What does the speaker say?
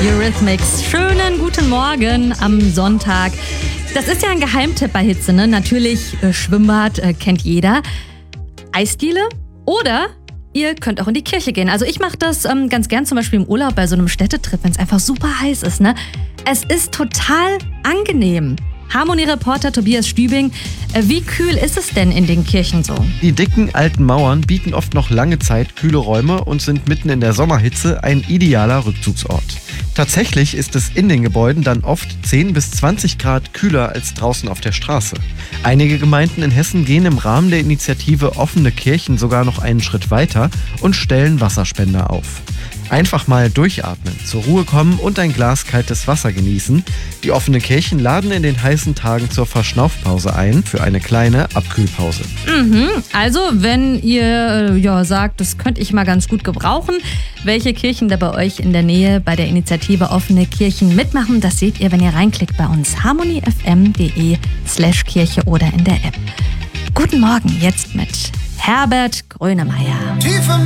Eurythmics. Schönen guten Morgen am Sonntag. Das ist ja ein Geheimtipp bei Hitze, ne? Natürlich, Schwimmbad kennt jeder. Eisdiele oder ihr könnt auch in die Kirche gehen. Also ich mache das ganz gern zum Beispiel im Urlaub bei so einem Städtetrip, wenn es einfach super heiß ist, ne? Es ist total angenehm. Harmonie-Reporter Tobias Stübing, wie kühl ist es denn in den Kirchen so? Die dicken alten Mauern bieten oft noch lange Zeit kühle Räume und sind mitten in der Sommerhitze ein idealer Rückzugsort. Tatsächlich ist es in den Gebäuden dann oft 10 bis 20 Grad kühler als draußen auf der Straße. Einige Gemeinden in Hessen gehen im Rahmen der Initiative Offene Kirchen sogar noch einen Schritt weiter und stellen Wasserspender auf. Einfach mal durchatmen, zur Ruhe kommen und ein Glas kaltes Wasser genießen. Die Offene Kirchen laden in den heißen Tagen zur Verschnaufpause ein, für eine kleine Abkühlpause. Also, wenn ihr sagt, das könnte ich mal ganz gut gebrauchen, welche Kirchen da bei euch in der Nähe bei der Initiative Offene Kirchen mitmachen, das seht ihr, wenn ihr reinklickt bei uns harmoniefm.de/Kirche oder in der App. Guten Morgen jetzt mit Herbert Grönemeyer.